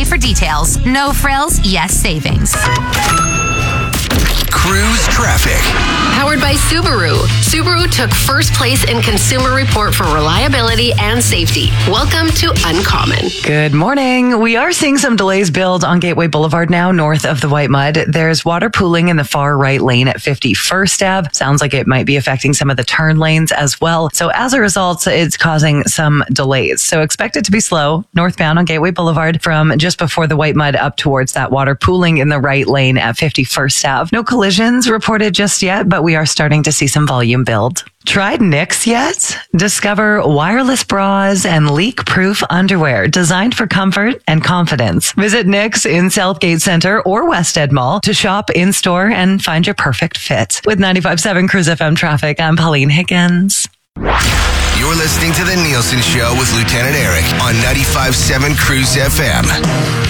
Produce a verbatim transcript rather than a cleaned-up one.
for details. No frills, yes savings. Cruise traffic. Powered by Subaru. Subaru took first place in Consumer Report for reliability and safety. Welcome to Uncommon. Good morning. We are seeing some delays build on Gateway Boulevard now north of the White Mud. There's water pooling in the far right lane at fifty-first Avenue. Sounds like it might be affecting some of the turn lanes as well. So as a result, it's causing some delays. So expect it to be slow northbound on Gateway Boulevard from just before the White Mud up towards that water pooling in the right lane at fifty-first Avenue. No collisions reported just yet, but we are starting to see some volume build. Tried Knix yet? Discover wireless bras and leak-proof underwear designed for comfort and confidence. Visit Knix in Southgate Center or West Ed Mall to shop in-store and find your perfect fit. With ninety-five point seven Cruise F M traffic, I'm Pauline Higgins. You're listening to The Nielsen Show with Lieutenant Eric on ninety-five point seven Cruise F M.